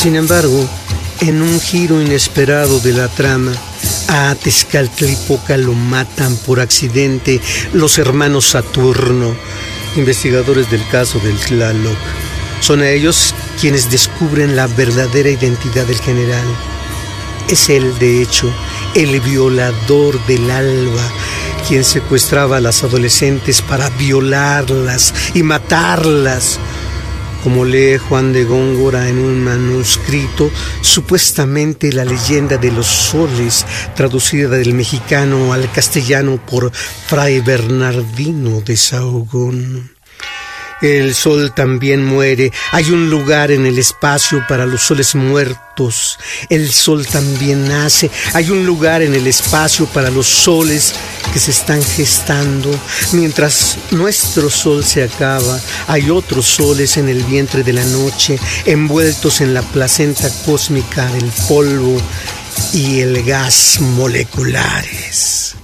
Sin embargo, en un giro inesperado de la trama, a Tezcatlipoca lo matan por accidente los hermanos Saturno, investigadores del caso del Tlaloc. Son ellos quienes descubren la verdadera identidad del general. Es él, de hecho, el violador del Alba, quien secuestraba a las adolescentes para violarlas y matarlas. Como lee Juan de Góngora en un manuscrito, supuestamente la leyenda de los soles, traducida del mexicano al castellano por Fray Bernardino de Sahagún. El sol también muere. Hay un lugar en el espacio para los soles muertos. El sol también nace. Hay un lugar en el espacio para los soles que se están gestando. Mientras nuestro sol se acaba, hay otros soles en el vientre de la noche, envueltos en la placenta cósmica del polvo y el gas moleculares.